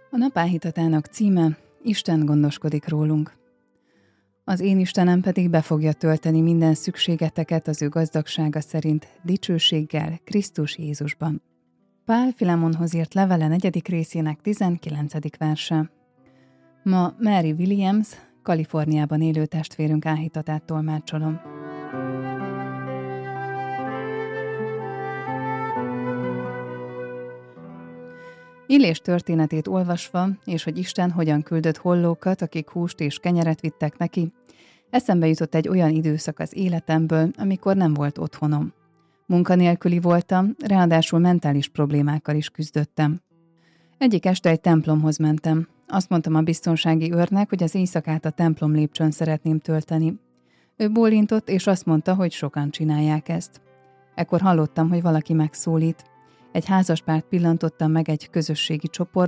A nap áhítatának címe Isten gondoskodik rólunk. Az én Istenem pedig be fogja tölteni minden szükségeteket az ő gazdagsága szerint dicsőséggel Krisztus Jézusban. Pál Filemonhoz írt levele 4. részének 19. verse. Ma Mary Williams, Kaliforniában élő testvérünk áhítatát tolmácsolom. Illés történetét olvasva, és hogy Isten hogyan küldött hollókat, akik húst és kenyeret vittek neki, eszembe jutott egy olyan időszak az életemből, amikor nem volt otthonom. Munkanélküli voltam, ráadásul mentális problémákkal is küzdöttem. Egyik este egy templomhoz mentem. Azt mondtam a biztonsági őrnek, hogy az éjszakát a templom lépcsőn szeretném tölteni. Ő bólintott, és azt mondta, hogy sokan csinálják ezt. Ekkor hallottam, hogy valaki megszólít. Egy házaspárt pillantottam meg egy közösségi csoportban,